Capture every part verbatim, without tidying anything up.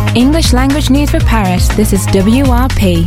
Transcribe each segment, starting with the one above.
English language news for Paris. This is W R P.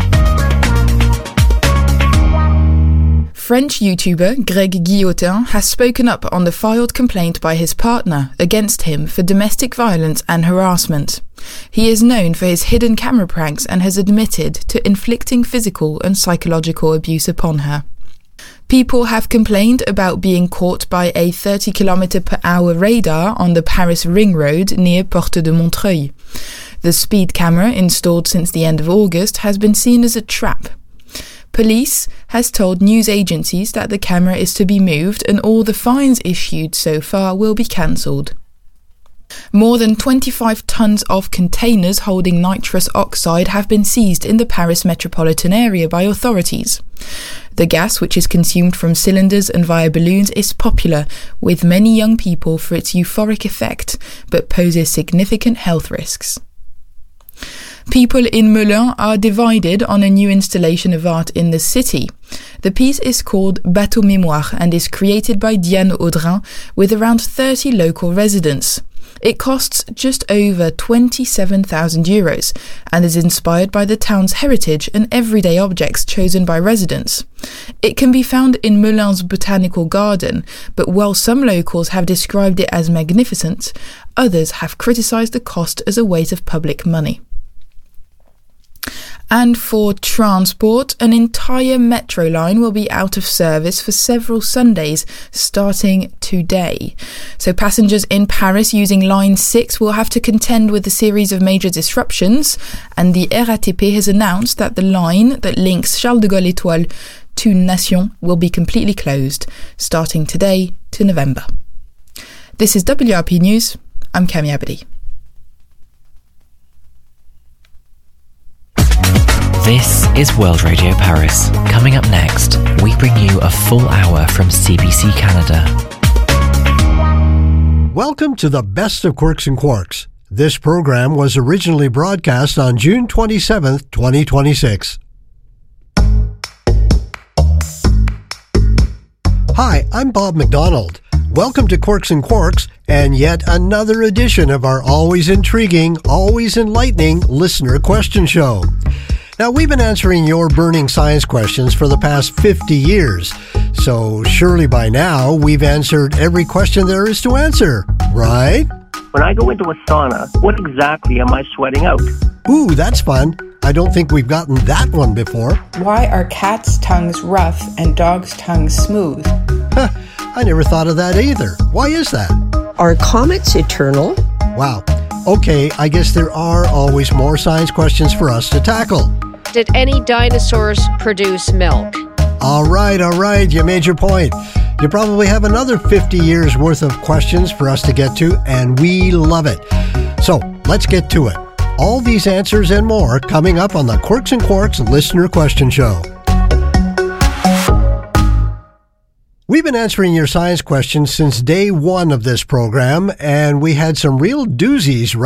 French YouTuber Greg Guillotin has spoken up on the filed complaint by his partner against him for domestic violence and harassment. He is known for his hidden camera pranks and has admitted to inflicting physical and psychological abuse upon her. People have complained about being caught by a thirty kilometer per hour radar on the Paris Ring Road near Porte de Montreuil. The speed camera, installed since the end of August, has been seen as a trap. Police has told news agencies that the camera is to be moved and all the fines issued so far will be cancelled. More than twenty-five tons of containers holding nitrous oxide have been seized in the Paris metropolitan area by authorities. The gas, which is consumed from cylinders and via balloons, is popular with many young people for its euphoric effect, but poses significant health risks. People in Melun are divided on a new installation of art in the city. The piece is called Bateau Mémoire and is created by Diane Audrin with around thirty local residents. It costs just over twenty-seven thousand euros and is inspired by the town's heritage and everyday objects chosen by residents. It can be found in Melun's botanical garden, but while some locals have described it as magnificent, others have criticised the cost as a waste of public money. And for transport, an entire metro line will be out of service for several Sundays starting today. So passengers in Paris using Line six will have to contend with a series of major disruptions, and the R A T P has announced that the line that links Charles de Gaulle Étoile to Nation will be completely closed, starting today to November. This is W R P News. I'm Kemi Abedi. This is World Radio Paris. Coming up next, we bring you a full hour from C B C Canada. Welcome to the Best of Quirks and Quarks. This program was originally broadcast on June twenty-seventh, twenty twenty-six. Hi, I'm Bob McDonald. Welcome to Quirks and Quarks and yet another edition of our always intriguing, always enlightening listener question show. Now, we've been answering your burning science questions for the past fifty years, so surely by now we've answered every question there is to answer, right? When I go into a sauna, what exactly am I sweating out? Ooh, that's fun. I don't think we've gotten that one before. Why are cats' tongues rough and dogs' tongues smooth? Huh, I never thought of that either. Why is that? Are comets eternal? Wow. Okay, I guess there are always more science questions for us to tackle. Did any dinosaurs produce milk? All right, all right, you made your point. You probably have another fifty years worth of questions for us to get to, and we love it. So, let's get to it. All these answers and more coming up on the Quirks and Quarks Listener Question Show. We've been answering your science questions since day one of this program, and we had some real doozies right